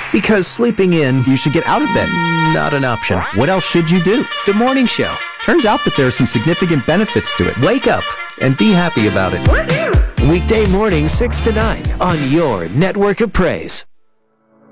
Because sleeping in, You should get out of bed. not an option. What else should you do? The morning show. Turns out that there are some significant benefits to it. Wake up and be happy about it. Weekday mornings 6 to 9 on your network of praise.